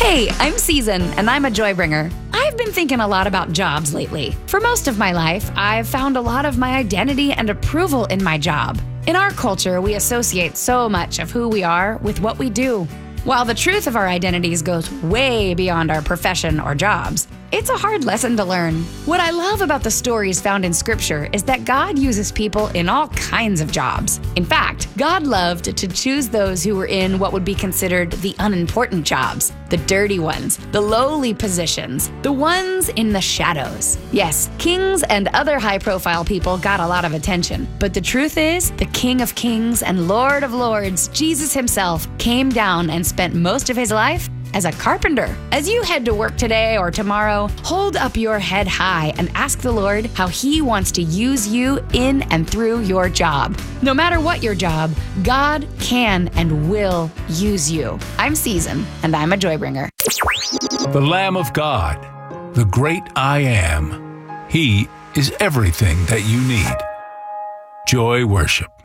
Hey, I'm Season, and I'm a joy bringer. I've been thinking a lot about jobs lately. For most of my life, I've found a lot of my identity and approval in my job. In our culture, we associate so much of who we are with what we do. While the truth of our identities goes way beyond our profession or jobs, it's a hard lesson to learn. What I love about the stories found in Scripture is that God uses people in all kinds of jobs. In fact, God loved to choose those who were in what would be considered the unimportant jobs, the dirty ones, the lowly positions, the ones in the shadows. Yes, kings and other high-profile people got a lot of attention, but the truth is, the King of Kings and Lord of Lords, Jesus himself, came down and spent most of his life as a carpenter. As you head to work today or tomorrow, hold up your head high and ask the Lord how He wants to use you in and through your job. No matter what your job, God can and will use you. I'm Season, and I'm a joy bringer. The Lamb of God, the great I Am. He is everything that you need. Joy Worship.